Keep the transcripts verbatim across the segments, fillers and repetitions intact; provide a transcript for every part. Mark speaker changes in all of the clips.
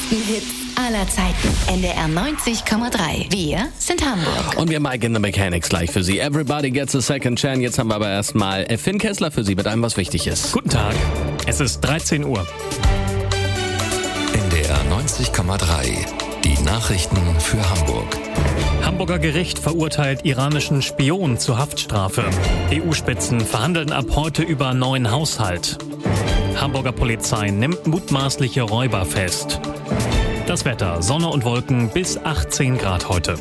Speaker 1: besten Hits aller Zeiten. N D R neunzig Komma drei. Wir sind Hamburg.
Speaker 2: Und wir haben Mike in the Mechanics gleich für Sie. Everybody gets a second chance. Jetzt haben wir aber erstmal Finn Kessler für Sie mit einem, was wichtig ist.
Speaker 3: Guten Tag. Es ist dreizehn Uhr.
Speaker 4: N D R neunzig Komma drei. Die Nachrichten für Hamburg.
Speaker 3: Hamburger Gericht verurteilt iranischen Spion zur Haftstrafe. E U-Spitzen verhandeln ab heute über neuen Haushalt. Hamburger Polizei nimmt mutmaßliche Räuber fest. Das Wetter, Sonne und Wolken bis achtzehn Grad heute.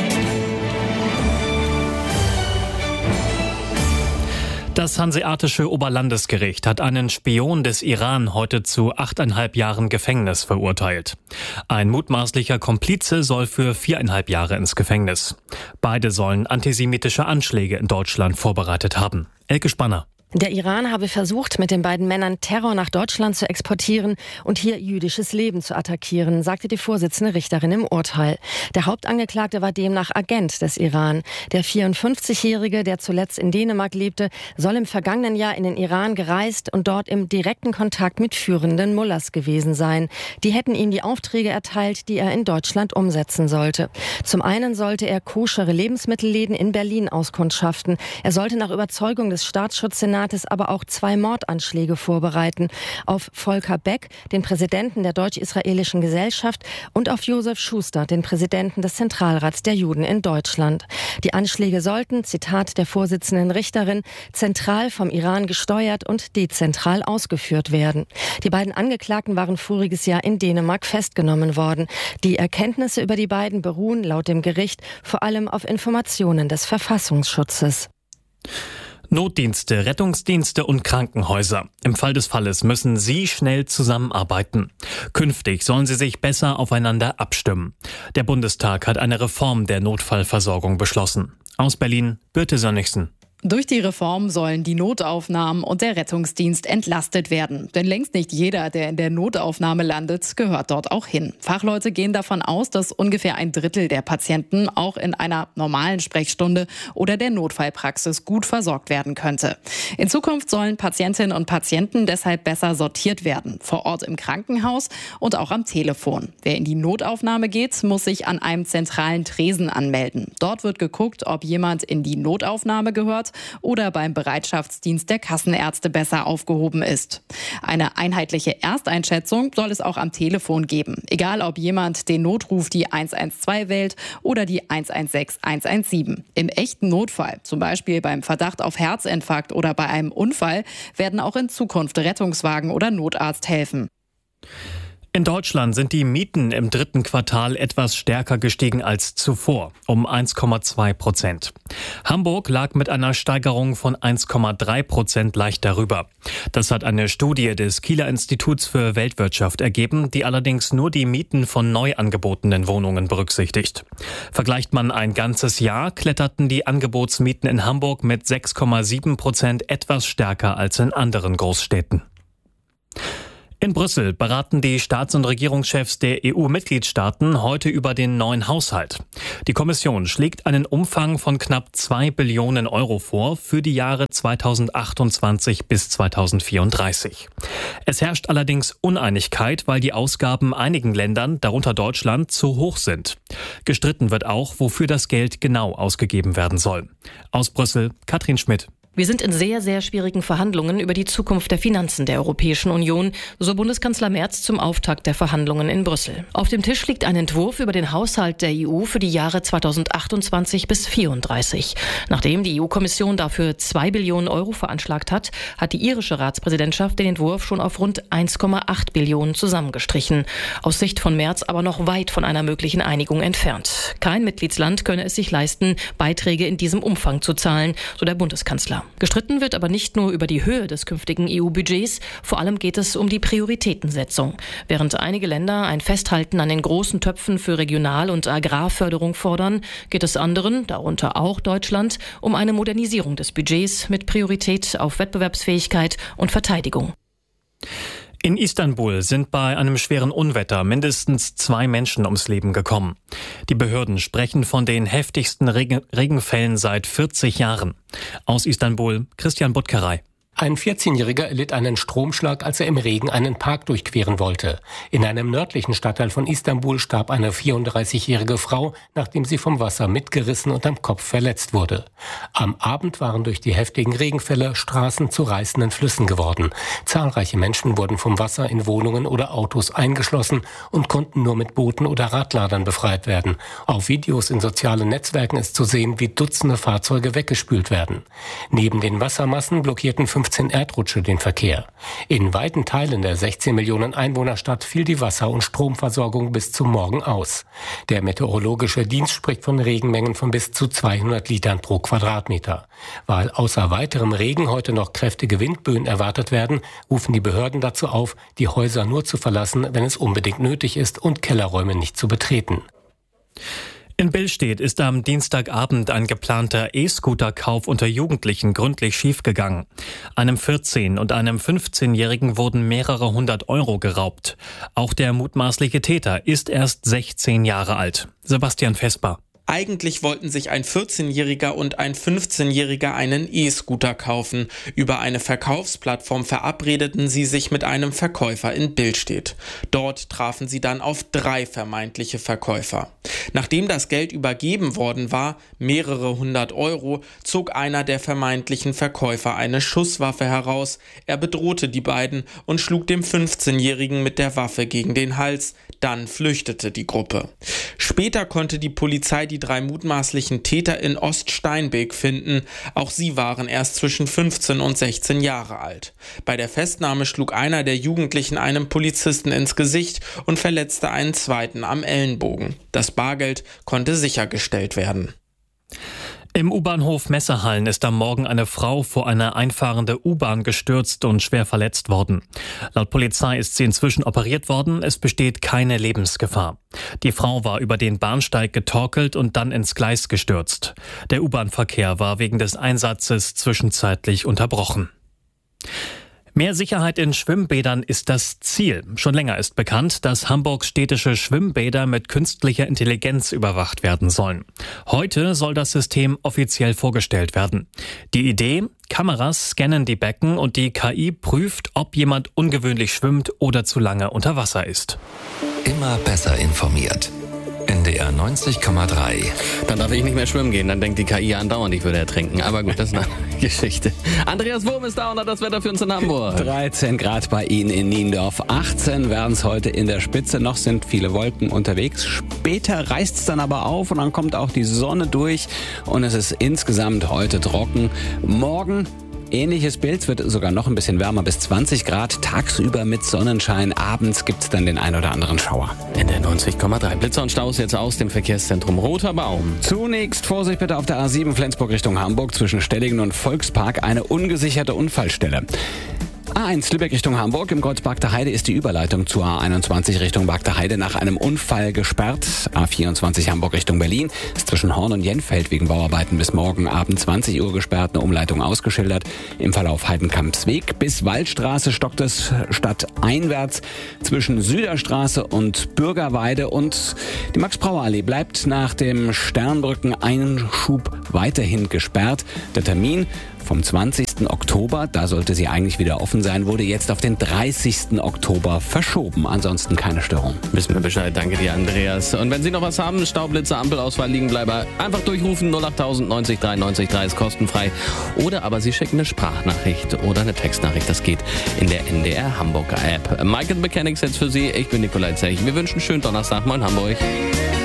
Speaker 3: Das Hanseatische Oberlandesgericht hat einen Spion des Iran heute zu achteinhalb Jahren Gefängnis verurteilt. Ein mutmaßlicher Komplize soll für viereinhalb Jahre ins Gefängnis. Beide sollen antisemitische Anschläge in Deutschland vorbereitet haben. Elke Spanner.
Speaker 5: Der Iran habe versucht, mit den beiden Männern Terror nach Deutschland zu exportieren und hier jüdisches Leben zu attackieren, sagte die Vorsitzende Richterin im Urteil. Der Hauptangeklagte war demnach Agent des Iran. Der vierundfünfzigjährige, der zuletzt in Dänemark lebte, soll im vergangenen Jahr in den Iran gereist und dort im direkten Kontakt mit führenden Mullahs gewesen sein. Die hätten ihm die Aufträge erteilt, die er in Deutschland umsetzen sollte. Zum einen sollte er koschere Lebensmittelläden in Berlin auskundschaften. Er sollte nach Überzeugung des Staatsschutzsenats aber auch zwei Mordanschläge vorbereiten. Auf Volker Beck, den Präsidenten der Deutsch-Israelischen Gesellschaft, und auf Josef Schuster, den Präsidenten des Zentralrats der Juden in Deutschland. Die Anschläge sollten, Zitat der Vorsitzenden Richterin, zentral vom Iran gesteuert und dezentral ausgeführt werden. Die beiden Angeklagten waren voriges Jahr in Dänemark festgenommen worden. Die Erkenntnisse über die beiden beruhen laut dem Gericht vor allem auf Informationen des Verfassungsschutzes.
Speaker 3: Notdienste, Rettungsdienste und Krankenhäuser. Im Fall des Falles müssen sie schnell zusammenarbeiten. Künftig sollen sie sich besser aufeinander abstimmen. Der Bundestag hat eine Reform der Notfallversorgung beschlossen. Aus Berlin, Birte Sönnigsen.
Speaker 6: Durch die Reform sollen die Notaufnahmen und der Rettungsdienst entlastet werden. Denn längst nicht jeder, der in der Notaufnahme landet, gehört dort auch hin. Fachleute gehen davon aus, dass ungefähr ein Drittel der Patienten auch in einer normalen Sprechstunde oder der Notfallpraxis gut versorgt werden könnte. In Zukunft sollen Patientinnen und Patienten deshalb besser sortiert werden. Vor Ort im Krankenhaus und auch am Telefon. Wer in die Notaufnahme geht, muss sich an einem zentralen Tresen anmelden. Dort wird geguckt, ob jemand in die Notaufnahme gehört oder beim Bereitschaftsdienst der Kassenärzte besser aufgehoben ist. Eine einheitliche Ersteinschätzung soll es auch am Telefon geben. Egal, ob jemand den Notruf die eins eins zwei wählt oder die eins eins sechs eins eins sieben. Im echten Notfall, zum Beispiel beim Verdacht auf Herzinfarkt oder bei einem Unfall, werden auch in Zukunft Rettungswagen oder Notarzt helfen.
Speaker 3: In Deutschland sind die Mieten im dritten Quartal etwas stärker gestiegen als zuvor, um eins Komma zwei Prozent. Hamburg lag mit einer Steigerung von eins Komma drei Prozent leicht darüber. Das hat eine Studie des Kieler Instituts für Weltwirtschaft ergeben, die allerdings nur die Mieten von neu angebotenen Wohnungen berücksichtigt. Vergleicht man ein ganzes Jahr, kletterten die Angebotsmieten in Hamburg mit sechs Komma sieben Prozent etwas stärker als in anderen Großstädten. In Brüssel beraten die Staats- und Regierungschefs der E U-Mitgliedstaaten heute über den neuen Haushalt. Die Kommission schlägt einen Umfang von knapp zwei Billionen Euro vor für die Jahre zweitausendachtundzwanzig bis zweitausendvierunddreißig. Es herrscht allerdings Uneinigkeit, weil die Ausgaben einigen Ländern, darunter Deutschland, zu hoch sind. Gestritten wird auch, wofür das Geld genau ausgegeben werden soll. Aus Brüssel, Katrin Schmidt.
Speaker 7: Wir sind in sehr, sehr schwierigen Verhandlungen über die Zukunft der Finanzen der Europäischen Union, so Bundeskanzler Merz zum Auftakt der Verhandlungen in Brüssel. Auf dem Tisch liegt ein Entwurf über den Haushalt der E U für die Jahre zweitausendachtundzwanzig bis vierunddreißig. Nachdem die E U-Kommission dafür zwei Billionen Euro veranschlagt hat, hat die irische Ratspräsidentschaft den Entwurf schon auf rund eins Komma acht Billionen zusammengestrichen. Aus Sicht von Merz aber noch weit von einer möglichen Einigung entfernt. Kein Mitgliedsland könne es sich leisten, Beiträge in diesem Umfang zu zahlen, so der Bundeskanzler. Gestritten wird aber nicht nur über die Höhe des künftigen E U-Budgets, vor allem geht es um die Prioritätensetzung. Während einige Länder ein Festhalten an den großen Töpfen für Regional- und Agrarförderung fordern, geht es anderen, darunter auch Deutschland, um eine Modernisierung des Budgets mit Priorität auf Wettbewerbsfähigkeit und Verteidigung.
Speaker 3: In Istanbul sind bei einem schweren Unwetter mindestens zwei Menschen ums Leben gekommen. Die Behörden sprechen von den heftigsten Regen- Regenfällen seit vierzig Jahren. Aus Istanbul, Christian Buttgerei.
Speaker 8: Ein vierzehnjähriger erlitt einen Stromschlag, als er im Regen einen Park durchqueren wollte. In einem nördlichen Stadtteil von Istanbul starb eine vierunddreißigjährige Frau, nachdem sie vom Wasser mitgerissen und am Kopf verletzt wurde. Am Abend waren durch die heftigen Regenfälle Straßen zu reißenden Flüssen geworden. Zahlreiche Menschen wurden vom Wasser in Wohnungen oder Autos eingeschlossen und konnten nur mit Booten oder Radladern befreit werden. Auf Videos in sozialen Netzwerken ist zu sehen, wie Dutzende Fahrzeuge weggespült werden. Neben den Wassermassen blockierten fünfzehn Erdrutsche den Verkehr. In weiten Teilen der sechzehn Millionen Einwohnerstadt fiel die Wasser- und Stromversorgung bis zum Morgen aus. Der Meteorologische Dienst spricht von Regenmengen von bis zu zweihundert Litern pro Quadratmeter. Weil außer weiterem Regen heute noch kräftige Windböen erwartet werden, rufen die Behörden dazu auf, die Häuser nur zu verlassen, wenn es unbedingt nötig ist und Kellerräume nicht zu betreten.
Speaker 3: In Billstedt ist am Dienstagabend ein geplanter E-Scooter-Kauf unter Jugendlichen gründlich schiefgegangen. Einem vierzehn- und einem fünfzehnjährigen wurden mehrere hundert Euro geraubt. Auch der mutmaßliche Täter ist erst sechzehn Jahre alt. Sebastian Vesper.
Speaker 9: Eigentlich wollten sich ein vierzehnjähriger und ein fünfzehnjähriger einen E-Scooter kaufen. Über eine Verkaufsplattform verabredeten sie sich mit einem Verkäufer in Billstedt. Dort trafen sie dann auf drei vermeintliche Verkäufer. Nachdem das Geld übergeben worden war, mehrere hundert Euro, zog einer der vermeintlichen Verkäufer eine Schusswaffe heraus. Er bedrohte die beiden und schlug dem fünfzehnjährigen mit der Waffe gegen den Hals. Dann flüchtete die Gruppe. Später konnte die Polizei die drei mutmaßlichen Täter in Oststeinbeek finden. Auch sie waren erst zwischen fünfzehn und sechzehn Jahre alt. Bei der Festnahme schlug einer der Jugendlichen einem Polizisten ins Gesicht und verletzte einen zweiten am Ellenbogen. Das Bargeld konnte sichergestellt werden.
Speaker 3: Im U-Bahnhof Messerhallen ist am Morgen eine Frau vor eine einfahrende U-Bahn gestürzt und schwer verletzt worden. Laut Polizei ist sie inzwischen operiert worden. Es besteht keine Lebensgefahr. Die Frau war über den Bahnsteig getorkelt und dann ins Gleis gestürzt. Der U-Bahn-Verkehr war wegen des Einsatzes zwischenzeitlich unterbrochen. Mehr Sicherheit in Schwimmbädern ist das Ziel. Schon länger ist bekannt, dass Hamburgs städtische Schwimmbäder mit künstlicher Intelligenz überwacht werden sollen. Heute soll das System offiziell vorgestellt werden. Die Idee: Kameras scannen die Becken und die K I prüft, ob jemand ungewöhnlich schwimmt oder zu lange unter Wasser ist.
Speaker 4: Immer besser informiert. N D R neunzig Komma drei.
Speaker 2: Dann darf ich nicht mehr schwimmen gehen, dann denkt die K I andauernd, ich würde ertrinken. Aber gut, das ist eine Geschichte. Andreas Wurm ist da und hat das Wetter für uns in Hamburg.
Speaker 10: dreizehn Grad bei Ihnen in Niendorf. achtzehn werden es heute in der Spitze. Noch sind viele Wolken unterwegs. Später reißt es dann aber auf und dann kommt auch die Sonne durch. Und es ist insgesamt heute trocken. Morgen ähnliches Bild, es wird sogar noch ein bisschen wärmer, bis zwanzig Grad, tagsüber mit Sonnenschein, abends gibt es dann den ein oder anderen Schauer.
Speaker 2: In der neunzig Komma drei. Blitzer und Staus jetzt aus dem Verkehrszentrum Roter Baum.
Speaker 10: Zunächst Vorsicht bitte auf der A sieben Flensburg Richtung Hamburg zwischen Stellingen und Volkspark, eine ungesicherte Unfallstelle. A eins Lübeck Richtung Hamburg, im Kreuz Bagter Heide ist die Überleitung zur A einundzwanzig Richtung Bagter Heide nach einem Unfall gesperrt. A vierundzwanzig Hamburg Richtung Berlin ist zwischen Horn und Jenfeld wegen Bauarbeiten bis morgen Abend zwanzig Uhr gesperrt, eine Umleitung ausgeschildert. Im Verlauf Heidenkampsweg bis Waldstraße stockt es stadteinwärts zwischen Süderstraße und Bürgerweide, und die Max-Brauer-Allee bleibt nach dem Sternbrücken-Einschub weiterhin gesperrt. Der Termin vom zwanzigsten Oktober, da sollte sie eigentlich wieder offen sein, wurde jetzt auf den dreißigsten Oktober verschoben. Ansonsten keine Störung.
Speaker 2: Wissen wir Bescheid. Danke dir, Andreas. Und wenn Sie noch was haben, Staublitzer, Ampelausfall, Liegenbleiber, einfach durchrufen. null acht null null neun drei neun drei ist kostenfrei. Oder aber Sie schicken eine Sprachnachricht oder eine Textnachricht. Das geht in der N D R Hamburger App. Michael Mechanics jetzt für Sie. Ich bin Nikolai Zech. Wir wünschen einen schönen Donnerstag. Moin Hamburg.